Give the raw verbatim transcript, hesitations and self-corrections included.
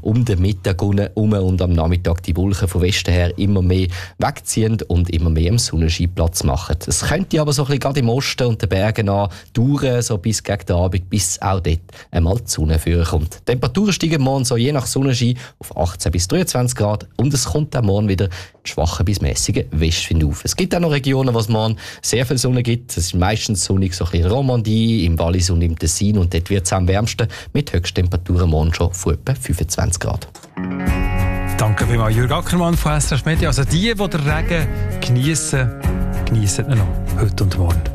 um den Mittag herum und am Nachmittag die Wolken von Westen her immer mehr wegziehen und immer mehr am Sonnenschein Platz machen. Es könnte aber so ein bisschen gerade im Osten und den Bergen an dauern, so bis gegen den Abend, bis auch dort einmal die Sonne vorkommt. Die Temperaturen steigen morgen so je nach Sonnenschein auf achtzehn bis dreiundzwanzig Grad und es kommt auch morgen wieder schwache bis mäßige Westwind auf. Es gibt auch noch Regionen, wo es morgen sehr viel Sonne gibt. Es ist meistens sonnig, so ein bisschen in Romandie, im Wallis und im Tessin und dort wird es am wärmsten mit Höchsttemperaturen morgen schon von etwa fünfundzwanzig Grad. Danke vielmals, Jürg Ackermann von S R F Media. Also die, die den Regen geniessen, geniessen ihn noch heute und morgen.